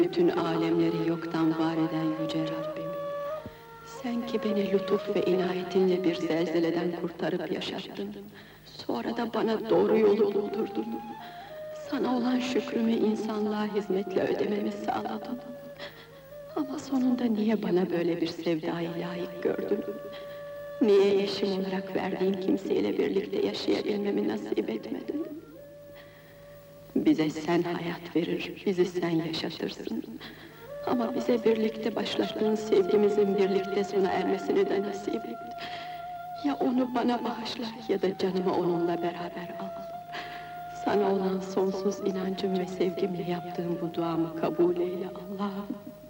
bütün alemleri yoktan var eden yüce Rabbim. Sen ki beni lütuf ve inayetinle bir zelzeleden kurtarıp yaşattın. Sonra da bana doğru yolu buldurdun. Sana olan şükrümü insanlığa hizmetle ödememi sağladın. Ama sonunda niye bana böyle bir sevdayı layık gördün? Niye eşim olarak verdiğin kimseyle birlikte yaşayabilmemi nasip etmedin? Bize sen hayat verir, bizi sen yaşatırsın. Ama bize birlikte başlattığın sevgimizin birlikte sona ermesini de nasip et. Ya onu bana bağışla ya da canımı onunla beraber al. Sana olan sonsuz inancım ve sevgimle yaptığım bu duamı kabul eyle Allah'ım.